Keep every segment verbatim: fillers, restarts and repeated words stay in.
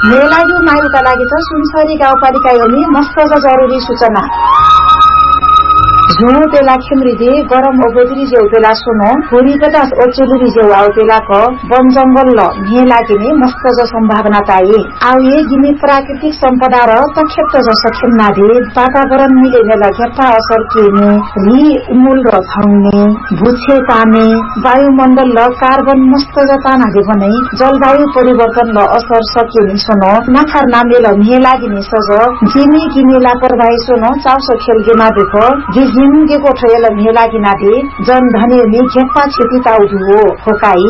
मेलागी मायुका लागि त सुनसरी गाउँपालिका योमी मस्त जरुरी सूचना झुँ बेला खिमरिदे गरम ओबेदरी जेउ बेला सुनो भुरी पचास ओचेलुरी जेउ आउ बेला क वन जंगल ल मेलागी ने मस्त ज संभावना ताई आउ ये गिनी प्राकृतिक सम्पदा र तखेप्त ज सक्षम नादे वातावरण मिले ल घेप्पा असर केने री मूल र थंगने भुछे ताने वायुमण्डल ल कार्बन मस्त ज ताना दे बनै जलवायु परिवर्तन ल असर सकेनी सुनो नखार नामे ल मेलागी ने सज जिमी गिनी लापरवाही सुनो चाउसो खेल गेमा देखो जिमगे को ठयल मेलागी नादे जन धने नि घेप्पा छेती ताउदु हो होकाई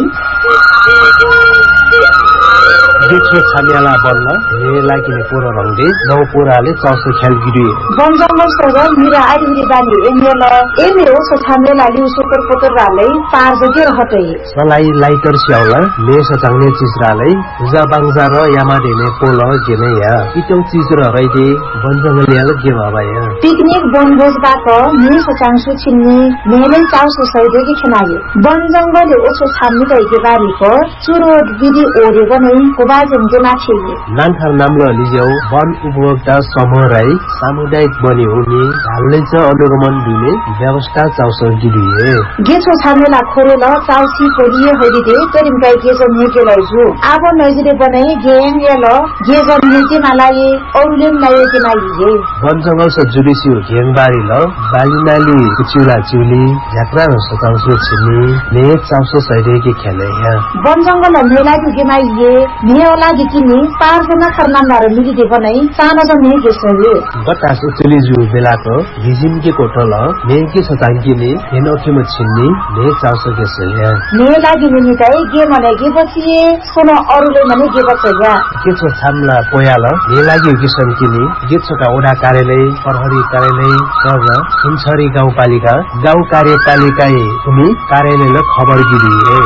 देखो छामियाला बन्न मेलागी ने पुरो रंगदे नौ पुराले चौसो खेल गिरी वन जंगल सज मिरा आइरी बानी एमेल एमे हो सो छामेला लिउ सुपर पुतर रालै पार जगे रहतै सलाई लाइटर स्याउला ले सचाउने चिज रालै जा बांगजा र यामा देने पोल गेने या इटौ चिज र रैदे वन जंगल याल गे बाबाया पिकनिक बनभोज बाक नि सचाङसु छिन्नी मेलै चाउसो सैदेगी खनाले वन जंगल ओछो छाम्नी दैके बारी को चुरो विधि ओरे बनै कोबाजम माछे नानथार नामलो लिजेउ वन उपभोक्ता समूह राई सामुदायिक बनी हुने हालले च अनुगमन दिने व्यवस्था चाउसो गिरिए गेछो छामेला खोरेल चाउसी कोरिए हरिदे तरिम गाई गेजम नेके लैजु आबो नजिरे बनाई गेम येल गेजम नेके नालाई औरले नायके नाइए वन जंगल स जुडिसियो गेङबारी ल बालिनाली कुचुला चुली यात्रा र सचाउसो छिनी ने चाउसो सैदेकी खेले या वन जंगल मेला गेमाइए नेओला गिकिनी पारजना खरनामदार मिलिदे बनाई सानो ज नेके सहे बतास उचली जु बेलाको भिजिमके कोठल नेके सचाङकीले हेनोठिम छिन्नी ने चाउसो के सहे मेला गिनी काई गे मने गे बचिए सोनो अरुले मने गे बचया केछो छामला पोयाल मेलागी किसन किनी गेछोका ओडा कार्यालय प्रहरी कार्यालय सग सुनसरी गाउँपालिका गाउँ कार्यपालिका भूमि कार्यालयले खबर गिरिए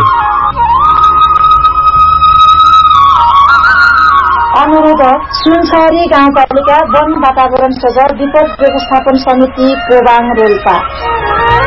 अनुरोध सुनसरी गाउँपालिका वन वातावरण सजाय विपद व्यवस्थापन समिति कोबाङ रोल्पा